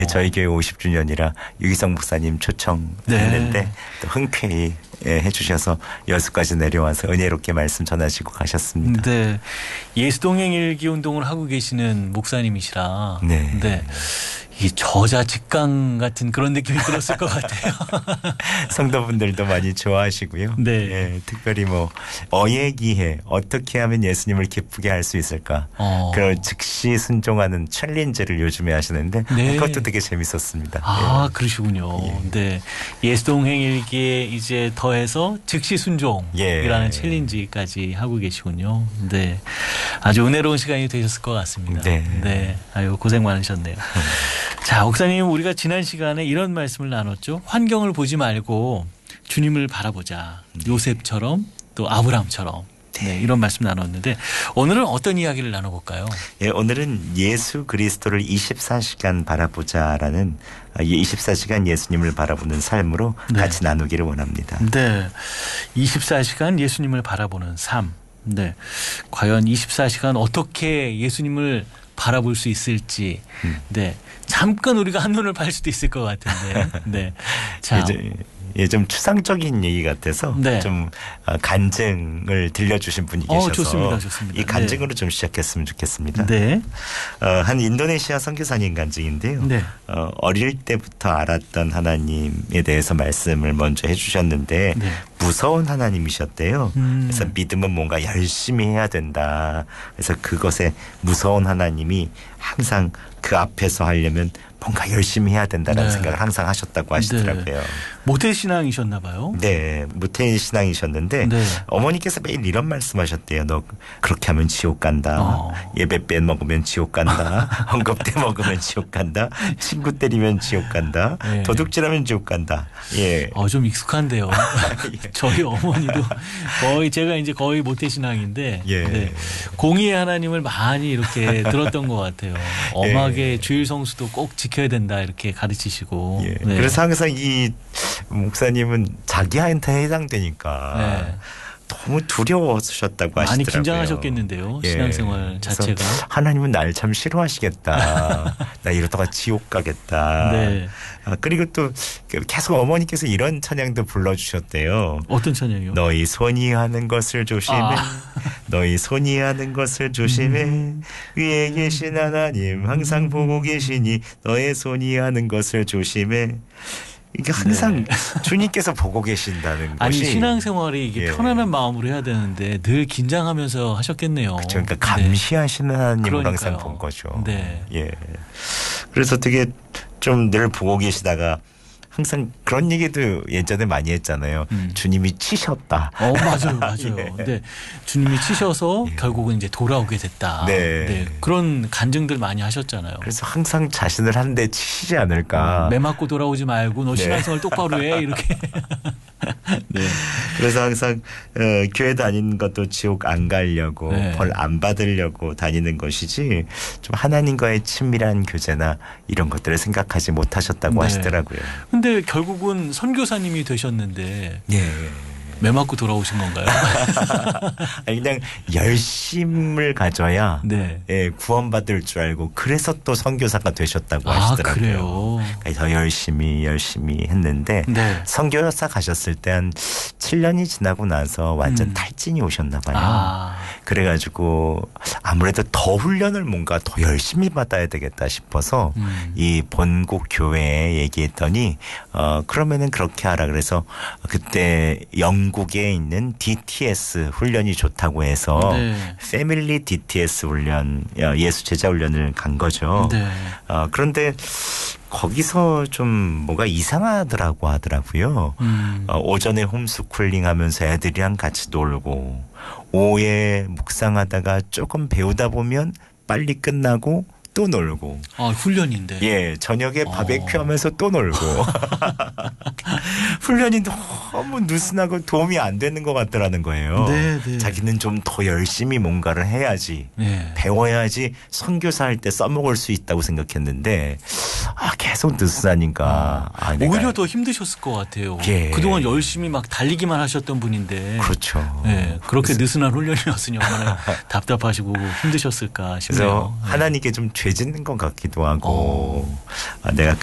저희 교회 50주년이라 유기성 목사님 초청했는데 네. 또 흔쾌히 해주셔서 여수까지 내려와서 은혜롭게 말씀 전하시고 가셨습니다. 네. 예수동행 일기 운동을 하고 계시는 목사님이시라. 네. 네. 이 저자 직강 같은 그런 느낌이 들었을 것 같아요. 성도분들도 많이 좋아하시고요. 네. 예, 특별히 뭐 어예기해 어떻게 하면 예수님을 기쁘게 할 수 있을까. 그런 즉시 순종하는 챌린지를 요즘에 하시는데 네. 그것도 되게 재밌었습니다. 아, 예. 그러시군요. 예. 네. 예수동행 일기에 이제 더해서 즉시 순종이라는 예. 챌린지까지 하고 계시군요. 네. 아주 은혜로운 시간이 되셨을 것 같습니다. 네. 네. 아유, 고생 많으셨네요. 자, 목사님, 우리가 지난 시간에 이런 말씀을 나눴죠. 환경을 보지 말고 주님을 바라보자. 요셉처럼 또 아브라함처럼. 네, 이런 말씀 나눴는데 오늘은 어떤 이야기를 나눠볼까요? 예, 오늘은 예수 그리스도를 24시간 바라보자라는 24시간 예수님을 바라보는 삶으로 네. 같이 나누기를 원합니다. 네. 24시간 예수님을 바라보는 삶. 네. 과연 24시간 어떻게 예수님을 바라볼 수 있을지. 네. 잠깐 우리가 한눈을 팔 수도 있을 것 같은데. 네. 자. 좀 추상적인 얘기 같아서 네. 좀 간증을 들려주신 분이 계셔서 좋습니다. 좋습니다. 이 간증으로 좀 시작했으면 좋겠습니다. 네. 한 인도네시아 선교사님 간증인데요. 네. 어릴 때부터 알았던 하나님에 대해서 말씀을 먼저 해주셨는데 네. 무서운 하나님이셨대요. 그래서 믿음은 뭔가 열심히 해야 된다. 그래서 그것에 무서운 하나님이 항상 그 앞에서 하려면 뭔가 열심히 해야 된다는 네. 생각을 항상 하셨다고 하시더라고요. 네. 모태신앙이셨나 봐요. 네. 모태신앙이셨는데 네. 어머니께서 매일 이런 말씀하셨대요. 너 그렇게 하면 지옥 간다. 예배 때 먹으면 지옥 간다. 헌금 때 먹으면 지옥 간다. 친구 때리면 지옥 간다. 네. 도둑질하면 지옥 간다. 예. 좀 익숙한데요. 예. 저희 어머니도 제가 이제 거의 모태신앙인데 예. 네. 공의의 하나님을 많이 이렇게 들었던 것 같아요. 엄하게 주일 성수도 꼭 지켜야 된다 이렇게 가르치시고. 예. 네. 그래서 항상 이 목사님은 자기한테 해당되니까 네. 너무 두려워하셨다고 하시더라고요. 많이 긴장하셨겠는데요. 예. 신앙생활 자체가. 하나님은 날 참 싫어하시겠다. 나 이러다가 지옥 가겠다. 네. 그리고 또 계속 어머니께서 이런 찬양도 불러주셨대요. 어떤 찬양이요? 너희 손이 하는 것을 조심해. 너희 손이 하는 것을 조심해. 위에 계신 하나님 항상 보고 계시니 너의 손이 하는 것을 조심해. 이게 항상 네. 주님께서 보고 계신다는 아니 것이 신앙생활이 이게 예. 편안한 마음으로 해야 되는데 늘 긴장하면서 하셨겠네요. 그렇죠. 그러니까 감시하시는 하나님을 그러니까요. 항상 본 거죠. 네. 예. 그래서 되게 좀 늘 보고 계시다가 항상 그런 얘기도 예전에 많이 했잖아요. 주님이 치셨다. 맞아요. 예. 근데 주님이 치셔서 예. 결국은 이제 돌아오게 됐다. 네. 그런 간증들 많이 하셨잖아요. 그래서 항상 자신을 한 대 치시지 않을까. 매 맞고 돌아오지 말고 너 네. 신앙생활 똑바로 해 이렇게. 네. 그래서 항상 교회 다니는 것도 지옥 안 가려고 네. 벌 안 받으려고 다니는 것이지 좀 하나님과의 친밀한 교제나 이런 것들을 생각하지 못하셨다고 네. 하시더라고요. 근데 결국은 선교사님이 되셨는데 예. 매 맞고 돌아오신 건가요? 아니, 그냥 열심을 가져야 네. 예, 구원받을 줄 알고 그래서 또 선교사가 되셨다고 하시더라고요. 그래요? 그러니까 더 열심히 했는데 네. 선교사 가셨을 때 한 7년이 지나고 나서 완전 탈진이 오셨나 봐요. 그래가지고 아무래도 더 훈련을 뭔가 더 열심히 받아야 되겠다 싶어서 이 본국 교회에 얘기했더니 그러면은 그렇게 하라 그래서 그때 영국에 있는 DTS 훈련이 좋다고 해서 네. 패밀리 DTS 훈련 예수 제자 훈련을 간 거죠. 네. 그런데 거기서 좀 뭐가 이상하더라고 하더라고요. 오전에 홈스쿨링 하면서 애들이랑 같이 놀고 오후에 묵상하다가 조금 배우다 보면 빨리 끝나고 또 놀고. 훈련인데. 예, 저녁에 바베큐 하면서 또 놀고. 훈련이 너무 느슨하고 도움이 안 되는 것 같더라는 거예요. 네, 네. 자기는 좀 더 열심히 뭔가를 해야지 네. 배워야지 선교사 할 때 써먹을 수 있다고 생각했는데 계속 느슨하니까 오히려 더 힘드셨을 것 같아요. 예. 그동안 열심히 막 달리기만 하셨던 분인데 그렇죠. 네, 그렇게 느슨한 훈련이었으니 얼마나 답답하시고 힘드셨을까 싶네요. 그래서 하나님께 좀 죄 짓는 것 같기도 하고 내가